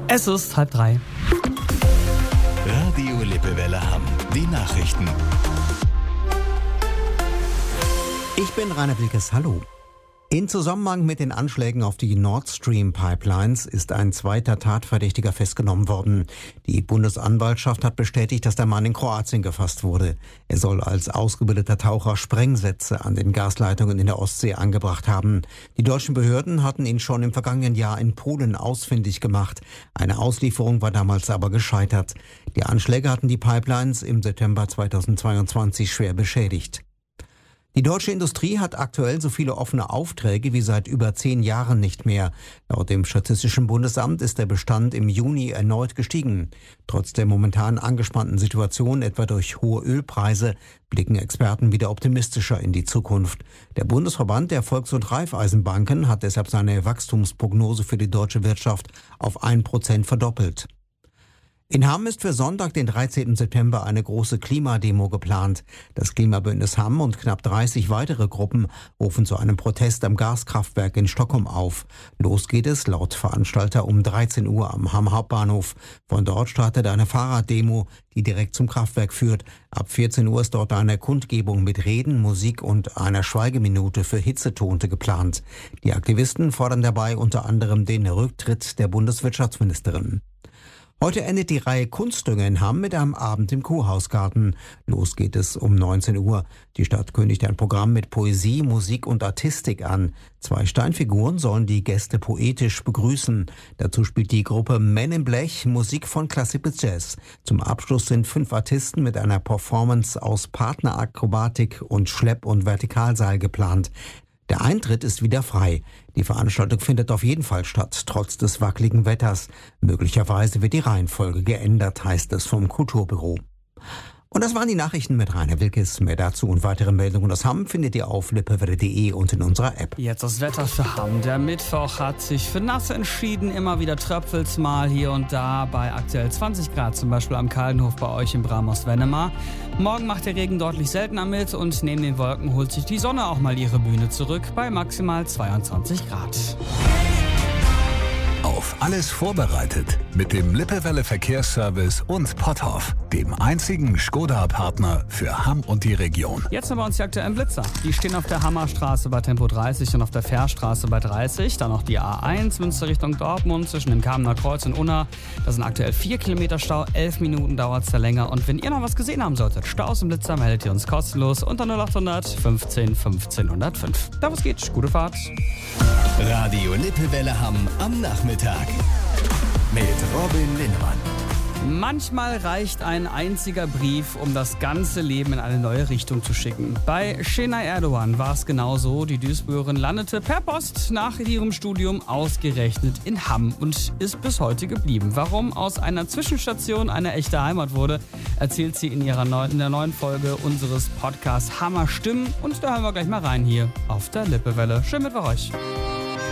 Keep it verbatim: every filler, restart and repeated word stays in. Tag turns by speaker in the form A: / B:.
A: Es ist halb drei.
B: Radio Lippewelle Hamm. Die Nachrichten.
C: Ich bin Rainer Wilkes, hallo. In Zusammenhang mit den Anschlägen auf die Nord Stream Pipelines ist ein zweiter Tatverdächtiger festgenommen worden. Die Bundesanwaltschaft hat bestätigt, dass der Mann in Kroatien gefasst wurde. Er soll als ausgebildeter Taucher Sprengsätze an den Gasleitungen in der Ostsee angebracht haben. Die deutschen Behörden hatten ihn schon im vergangenen Jahr in Polen ausfindig gemacht. Eine Auslieferung war damals aber gescheitert. Die Anschläge hatten die Pipelines im September zweitausendzweiundzwanzig schwer beschädigt. Die deutsche Industrie hat aktuell so viele offene Aufträge wie seit über zehn Jahren nicht mehr. Laut dem Statistischen Bundesamt ist der Bestand im Juni erneut gestiegen. Trotz der momentan angespannten Situation, etwa durch hohe Ölpreise, blicken Experten wieder optimistischer in die Zukunft. Der Bundesverband der Volks- und Raiffeisenbanken hat deshalb seine Wachstumsprognose für die deutsche Wirtschaft auf ein Prozent verdoppelt. In Hamm ist für Sonntag, den dreizehnten September, eine große Klimademo geplant. Das Klimabündnis Hamm und knapp dreißig weitere Gruppen rufen zu einem Protest am Gaskraftwerk in Stockholm auf. Los geht es laut Veranstalter um dreizehn Uhr am Hamm Hauptbahnhof. Von dort startet eine Fahrraddemo, die direkt zum Kraftwerk führt. Ab vierzehn Uhr ist dort eine Kundgebung mit Reden, Musik und einer Schweigeminute für Hitzetote geplant. Die Aktivisten fordern dabei unter anderem den Rücktritt der Bundeswirtschaftsministerin. Heute endet die Reihe Kunstdünger in Hamm mit einem Abend im Kurhausgarten. Los geht es um neunzehn Uhr. Die Stadt kündigt ein Programm mit Poesie, Musik und Artistik an. Zwei Steinfiguren sollen die Gäste poetisch begrüßen. Dazu spielt die Gruppe Men in Blech Musik von Klassik bis Jazz. Zum Abschluss sind fünf Artisten mit einer Performance aus Partnerakrobatik und Schlepp- und Vertikalseil geplant. Der Eintritt ist wieder frei. Die Veranstaltung findet auf jeden Fall statt, trotz des wackeligen Wetters. Möglicherweise wird die Reihenfolge geändert, heißt es vom Kulturbüro. Und das waren die Nachrichten mit Rainer Wilkes. Mehr dazu und weitere Meldungen aus Hamm findet ihr auf lippewelle punkt de und in unserer App.
A: Jetzt das Wetter für Hamm. Der Mittwoch hat sich für nass entschieden. Immer wieder tröpfelt's mal hier und da bei aktuell zwanzig Grad, zum Beispiel am Kaldenhof bei euch in Bramhaus-Wennemar. Morgen macht der Regen deutlich seltener mit und neben den Wolken holt sich die Sonne auch mal ihre Bühne zurück bei maximal zweiundzwanzig Grad.
B: Auf alles vorbereitet mit dem Lippewelle Verkehrsservice und Potthoff, dem einzigen Skoda-Partner für Hamm und die Region.
A: Jetzt haben wir uns die aktuellen Blitzer. Die stehen auf der Hammerstraße bei Tempo dreißig und auf der Fährstraße bei dreißig. Dann noch die A eins, Münster Richtung Dortmund zwischen dem Kamener Kreuz und Unna. Da sind aktuell vier Kilometer Stau, elf Minuten dauert es da länger. Und wenn ihr noch was gesehen haben solltet, Staus im Blitzer, meldet ihr uns kostenlos unter null achthundert fünfzehn fünfzehn null null fünf. Da was geht, gute Fahrt.
B: Radio Lippewelle Hamm am Nachmittag mit Robin Linnemann.
A: Manchmal reicht ein einziger Brief, um das ganze Leben in eine neue Richtung zu schicken. Bei Şenay Erdoğan war es genauso. Die Duisburgerin landete per Post nach ihrem Studium ausgerechnet in Hamm und ist bis heute geblieben. Warum aus einer Zwischenstation eine echte Heimat wurde, erzählt sie in ihrer neuen, in der neuen Folge unseres Podcasts Hammer Stimmen. Und da hören wir gleich mal rein hier auf der Lippewelle. Schön mit euch.